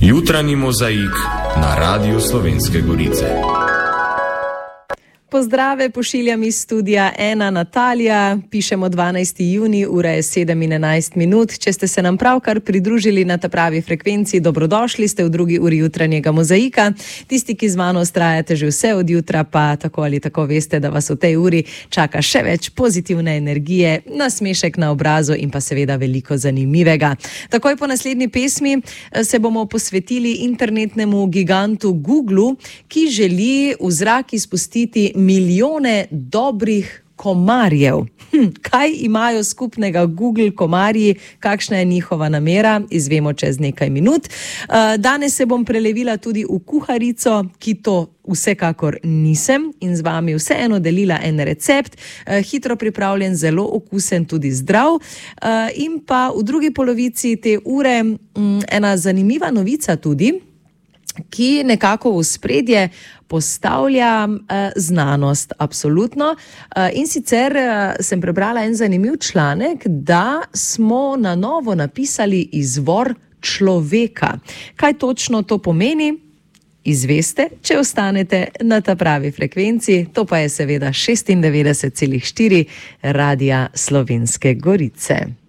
Jutranji mozaik na Radiu Slovenske Gorice. Pozdrave pošiljam iz studia 1 Natalija, pišemo 12. juni, ura je 7:11. Če ste se nam pravkar pridružili na ta pravi frekvenci, dobrodošli ste v drugi uri jutranjega mozaika. Tisti, ki z mano vztrajate že vse od jutra, pa tako ali tako veste, da vas v tej uri čaka še več pozitivne energije, nasmešek na obrazu in pa seveda veliko zanimivega. Takoj po naslednji pesmi se bomo posvetili internetnemu gigantu Googlu, ki želi v zrak izpustiti milijone dobrih komarjev. Kaj imajo skupnega Google komarji, kakšna je njihova namera, izvemo čez nekaj minut. Danes se bom prelevila tudi v kuharico, ki to vsekakor nisem, in z vami vseeno delila en recept, hitro pripravljen, zelo okusen, tudi zdrav. In pa v drugi polovici te ure ena zanimiva novica tudi, ki nekako v ospredje postavlja znanost, absolutno. In sicer sem prebrala en zanimiv članek, da smo na novo napisali izvor človeka. Kaj točno to pomeni? Izveste, če ostanete na ta pravi frekvenci, to pa je seveda 96,4 Radia Slovenske Gorice.